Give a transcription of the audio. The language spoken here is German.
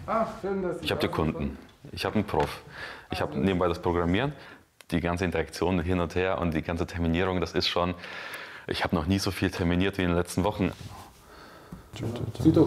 Ach, schön, dass Ich habe die Kunden. Ich habe einen Prof. Ich habe nebenbei das Programmieren, die ganze Interaktion hin und her und die ganze Terminierung, das ist schon... Ich habe noch nie so viel terminiert wie in den letzten Wochen. Sieht doch